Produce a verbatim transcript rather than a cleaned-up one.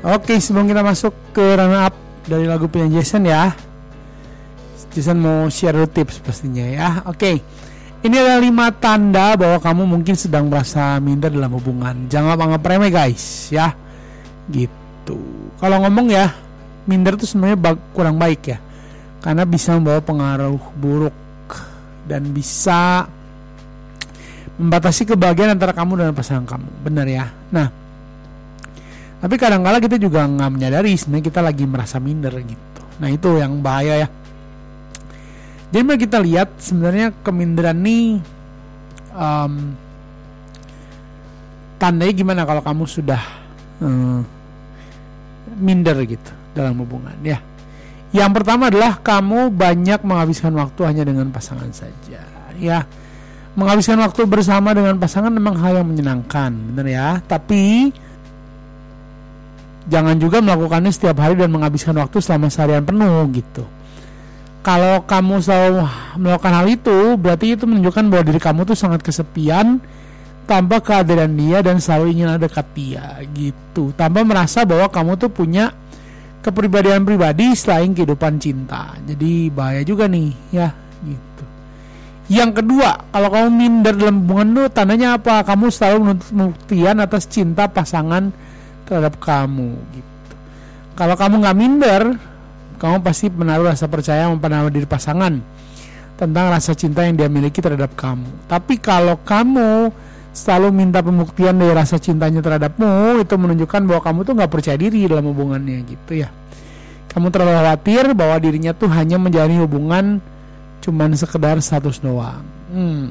Oke, sebelum kita masuk ke runner up dari lagu punya Jason ya, Jason mau share dulu tips pastinya ya. Oke, ini adalah lima tanda bahwa kamu mungkin sedang merasa minder dalam hubungan. Jangan anggap remeh guys ya, gitu. Kalau ngomong ya, minder itu sebenarnya ba- kurang baik ya, karena bisa membawa pengaruh buruk dan bisa membatasi kebahagiaan antara kamu dan pasangan kamu. Benar ya. Nah, tapi kadang-kala kita juga nggak menyadari sebenarnya kita lagi merasa minder gitu. Nah itu yang bahaya ya. Jadi mari kita lihat sebenarnya keminderan nih um, tandanya gimana kalau kamu sudah um, minder gitu dalam hubungan ya. Yang pertama adalah kamu banyak menghabiskan waktu hanya dengan pasangan saja ya. Menghabiskan waktu bersama dengan pasangan memang hal yang menyenangkan, benar ya. Tapi jangan juga melakukannya setiap hari dan menghabiskan waktu selama seharian penuh gitu. Kalau kamu selalu melakukan hal itu, berarti itu menunjukkan bahwa diri kamu tuh sangat kesepian tanpa kehadiran dia dan selalu ingin ada dekat dia gitu. Tanpa merasa bahwa kamu tuh punya kepribadian pribadi selain kehidupan cinta. Jadi bahaya juga nih ya gitu. Yang kedua, kalau kamu minder dalam hubungan itu tandanya apa? Kamu selalu menuntut pembuktian atas cinta pasangan terhadap kamu gitu. Kalau kamu nggak minder, kamu pasti menaruh rasa percaya pada diri pasangan tentang rasa cinta yang dia miliki terhadap kamu. Tapi kalau kamu selalu minta pembuktian dari rasa cintanya terhadapmu, itu menunjukkan bahwa kamu tuh nggak percaya diri dalam hubungannya gitu ya. Kamu terlalu khawatir bahwa dirinya tuh hanya menjalani hubungan cuman sekedar status doang. Hmm.